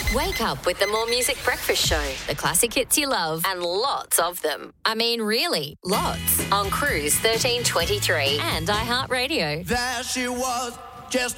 Wake up with the More Music Breakfast Show. The classic hits you love and lots of them. I mean, really, lots. On Cruise 1323 and iHeartRadio. There she was, just